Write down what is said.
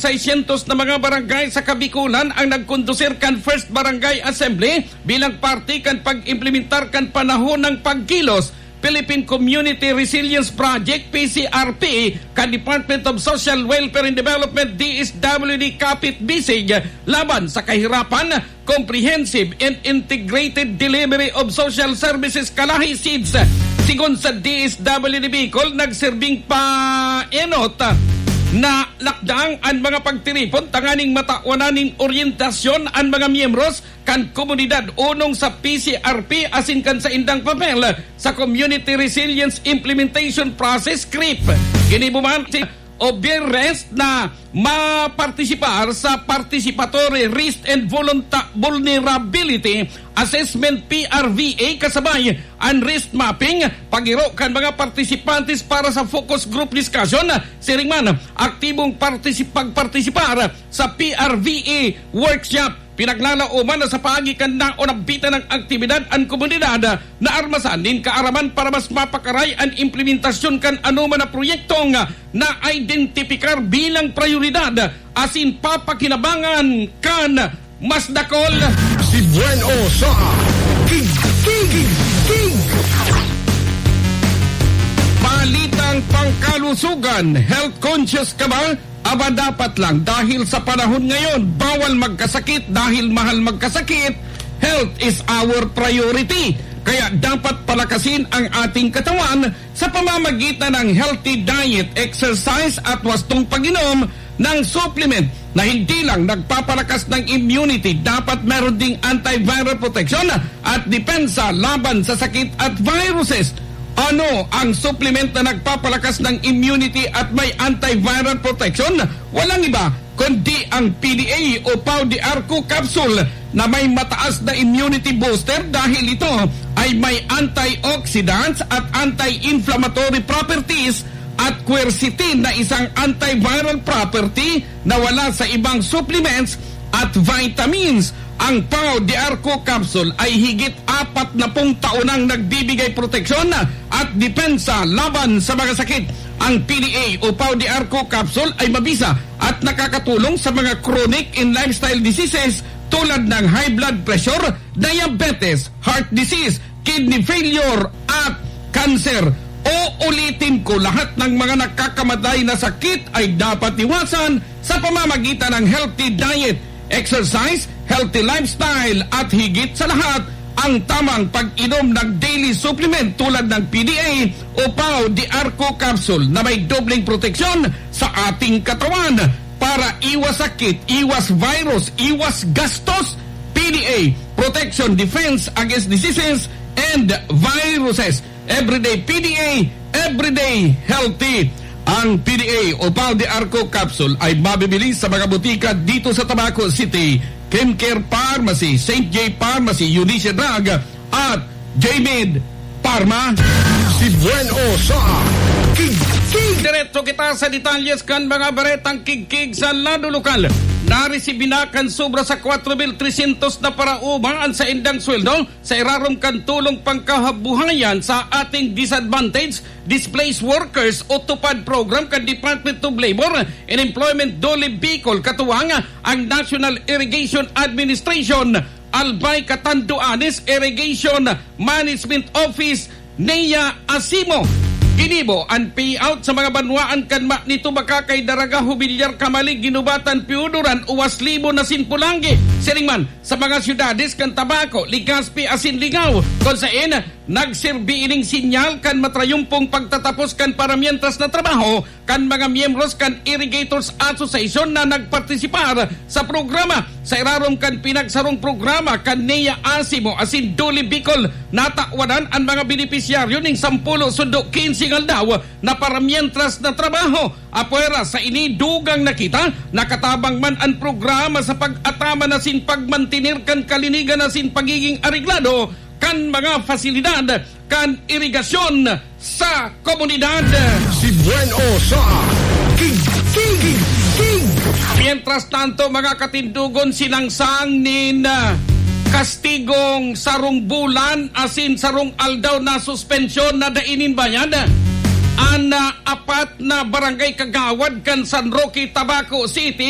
600 na mga barangay sa Kabikulan ang nagkondusir kan First Barangay Assembly bilang parte kan pag-implementar kan panahon ng pagkilos Philippine Community Resilience Project PCRP kan Department of Social Welfare and Development DSWD Kapit Bisig laban sa kahirapan, comprehensive and integrated delivery of social services kalahi SIDS. Sigon sa DSWD Bicol, nagsirbing paenot na lakdang ang mga pagtiripon tanganing matawananing orientasyon ang mga miyembros kan komunidad unong sa PCRP asin kan sa indang papel sa Community Resilience Implementation Process CRIP. Ginibuman si Obieres na mapartisipar sa Participatory Risk and Vulnerability Assessment PRVA kasabay ang risk mapping pagiro kan mga partisipantes para sa focus group discussion siringman aktibong pagpartisipar sa PRVA workshop. Pinaglalauman na sa pagikan na o nabitan ng aktibidad ang komunidad na armasan din kaaraman para mas mapakaray ang implementasyon kan anuman na proyektong na identifikar bilang prioridad asin papakinabangan kan mas dakol. Si Bueno sa King. Balitang pangkalusugan, health conscious ka ba? Aba dapat lang dahil sa panahon ngayon bawal magkasakit dahil mahal magkasakit. Health is our priority. Kaya dapat palakasin ang ating katawan sa pamamagitan ng healthy diet, exercise at wastong pag-inom ng supplement na hindi lang nagpapalakas ng immunity, dapat meron ding antiviral protection at depensa laban sa sakit at viruses. Ano ang supplement na nagpapalakas ng immunity at may antiviral protection? Walang iba kundi ang PDA o Pau de Arco capsule na may mataas na immunity booster dahil ito ay may antioxidants at anti-inflammatory properties at quercetin na isang antiviral property na wala sa ibang supplements at vitamins. Ang Pau de Arco capsule ay higit 40 taonang nagbibigay proteksyon at depensa laban sa mga sakit. Ang PDA o Pau de Arco capsule ay mabisa at nakakatulong sa mga chronic and lifestyle diseases tulad ng high blood pressure, diabetes, heart disease, kidney failure at cancer. O ulitin ko, lahat ng mga nakakamatay na sakit ay dapat iwasan sa pamamagitan ng healthy diet, exercise, healthy lifestyle at higit sa lahat, ang tamang pag-inom ng daily supplement tulad ng PDA o Pau de Arco capsule na may dobleng proteksyon sa ating katawan para iwas sakit, iwas virus, iwas gastos. PDA, protection, defense against diseases and viruses. Everyday PDA, everyday healthy. Ang PDA o Pau de Arco capsule ay mabibili sa mga butika dito sa Tabaco City, Chemcare Pharmacy, St. J Pharmacy, Eunice Drug at J-Med Pharma. Si Bueno sa King. Diretso kita sa detalyes kan mga baretang kigkig sa lado lokal. Naresibinakan sobra sa 4,300 na parauman sa indang sweldo sa irarom kan tulong pangkahabuhayan sa ating disadvantaged displaced workers o tupad program kan Department of Labor and Employment Dole Bicol katuwang ang National Irrigation Administration, Albay Catanduanes Irrigation Management Office, NEA Asimo. Ginibo ang payout sa mga banwaan kanma nito makakay daraga hubilyar kamalig ginubatan piuduran uwas libo na sinpulangi siringman sa mga syudades kan Tabaco, Legazpi asin Ligaw kung saan nagsirbi ining sinyal kan matrayumpong pagtatapos kan paramientas na trabaho kan mga miyembros kan Irrigators Association na nagpartisipar sa programa sa irarom kan pinagsarong programa kan NEA Asimo asin Dole Bicol natakwanan ang mga benepisyaryo ning 10 sundo 15 daw na paramientras na trabaho. Apuera sa inidugang nakita, nakatabang man ang programa sa pag-atama na sin pagmantinir kan kalinigan na sin pagiging areglado kan mga fasilidad kan irigasyon sa komunidad. Si Bueno sa King. Mientras tanto, mga katindugon sinangsang nin kastigong sarong bulan asin sarong aldaw na suspensyon na dainin bayan ang apat na barangay kagawad kan San Roque, Tabaco City